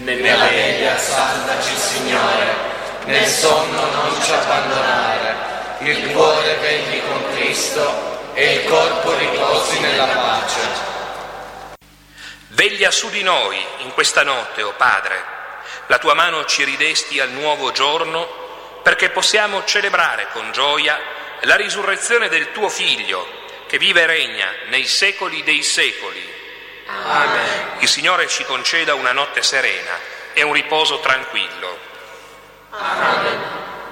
Nella veglia salvaci, Signore, nel sonno non ci abbandonare, il cuore vegli con Cristo e il corpo riposi nella pace. Veglia su di noi in questa notte, o Padre, la tua mano ci ridesti al nuovo giorno perché possiamo celebrare con gioia la risurrezione del tuo Figlio, che vive e regna nei secoli dei secoli. Amen. Il Signore ci conceda una notte serena e un riposo tranquillo. Amen.